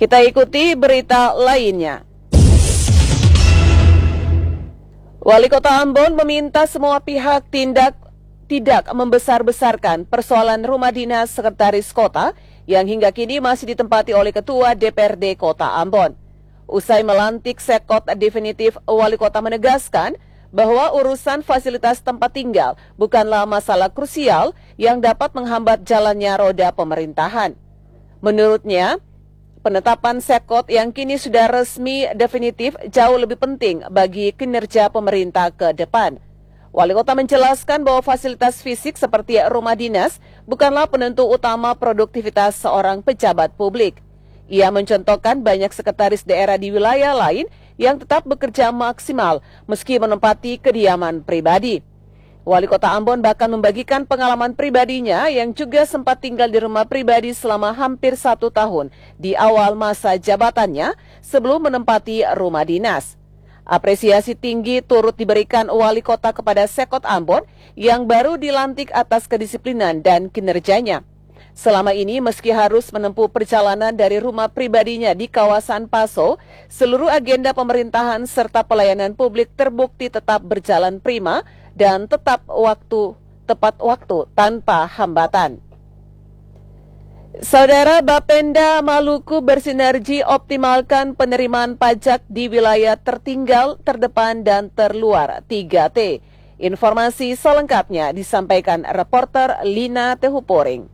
Kita ikuti berita lainnya. Wali Kota Ambon meminta semua pihak tidak membesar-besarkan persoalan rumah dinas sekretaris kota yang hingga kini masih ditempati oleh Ketua DPRD Kota Ambon. Usai melantik sekot definitif, Wali Kota menegaskan bahwa urusan fasilitas tempat tinggal bukanlah masalah krusial yang dapat menghambat jalannya roda pemerintahan. Menurutnya, penetapan sekot yang kini sudah resmi definitif jauh lebih penting bagi kinerja pemerintah ke depan. Wali Kota menjelaskan bahwa fasilitas fisik seperti rumah dinas bukanlah penentu utama produktivitas seorang pejabat publik. Ia mencontohkan banyak sekretaris daerah di wilayah lain yang tetap bekerja maksimal meski menempati kediaman pribadi. Wali Kota Ambon bahkan membagikan pengalaman pribadinya yang juga sempat tinggal di rumah pribadi selama hampir 1 tahun di awal masa jabatannya sebelum menempati rumah dinas. Apresiasi tinggi turut diberikan Wali Kota kepada Sekot Ambon yang baru dilantik atas kedisiplinan dan kinerjanya. Selama ini meski harus menempuh perjalanan dari rumah pribadinya di kawasan Paso, seluruh agenda pemerintahan serta pelayanan publik terbukti tetap berjalan prima dan tepat waktu tanpa hambatan. Saudara, Bapenda Maluku bersinergi optimalkan penerimaan pajak di wilayah tertinggal, terdepan, dan terluar 3T. Informasi selengkapnya disampaikan reporter Lina Tehuporing.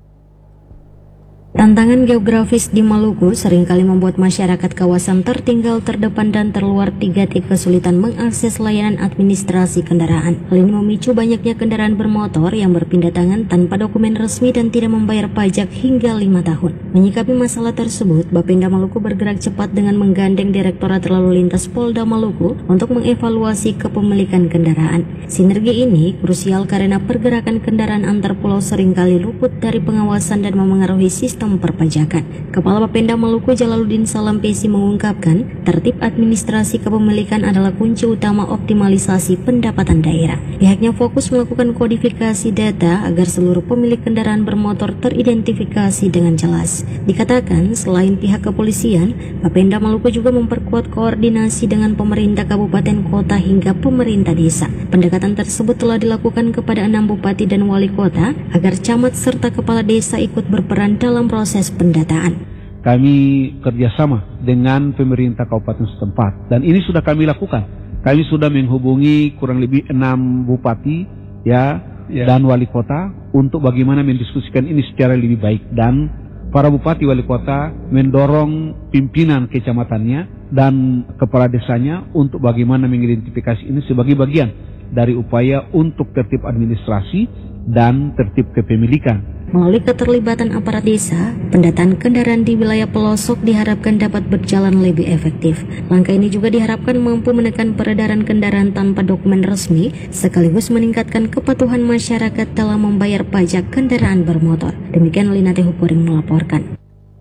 Tantangan geografis di Maluku seringkali membuat masyarakat kawasan tertinggal, terdepan, dan terluar 3T kesulitan mengakses layanan administrasi kendaraan. Hal ini memicu banyaknya kendaraan bermotor yang berpindah tangan tanpa dokumen resmi dan tidak membayar pajak hingga 5 tahun. Menyikapi masalah tersebut, Bapenda Maluku bergerak cepat dengan menggandeng Direktorat Lalu Lintas Polda Maluku untuk mengevaluasi kepemilikan kendaraan. Sinergi ini krusial karena pergerakan kendaraan antar pulau seringkali luput dari pengawasan dan memengaruhi sistem perpajakan. Kepala Bapenda Maluku Jalaluddin Salampesi mengungkapkan, tertib administrasi kepemilikan adalah kunci utama optimalisasi pendapatan daerah. Pihaknya fokus melakukan kodifikasi data agar seluruh pemilik kendaraan bermotor teridentifikasi dengan jelas. Dikatakan, selain pihak kepolisian, Bapenda Maluku juga memperkuat koordinasi dengan pemerintah kabupaten kota hingga pemerintah desa. Pendekatan tersebut telah dilakukan kepada 6 bupati dan wali kota agar camat serta kepala desa ikut berperan dalam proses pendataan. Kami kerjasama dengan pemerintah kabupaten setempat dan ini sudah kami lakukan. Kami sudah menghubungi kurang lebih 6 bupati dan wali kota untuk bagaimana mendiskusikan ini secara lebih baik, dan para bupati wali kota mendorong pimpinan kecamatannya dan kepala desanya untuk bagaimana mengidentifikasi ini sebagai bagian dari upaya untuk tertib administrasi dan tertib kepemilikan. Melalui keterlibatan aparat desa, pendataan kendaraan di wilayah pelosok diharapkan dapat berjalan lebih efektif. Langkah ini juga diharapkan mampu menekan peredaran kendaraan tanpa dokumen resmi, sekaligus meningkatkan kepatuhan masyarakat dalam membayar pajak kendaraan bermotor. Demikian Lina Tehuporing melaporkan.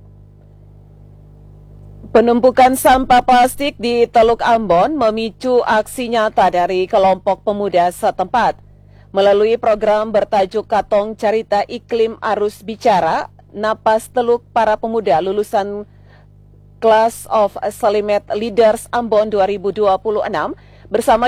Penumpukan sampah plastik di Teluk Ambon memicu aksi nyata dari kelompok pemuda setempat. Melalui program bertajuk Katong Carita Iklim Arus Bicara, Napas Teluk para pemuda lulusan Class of Salimet Leaders Ambon 2026 bersama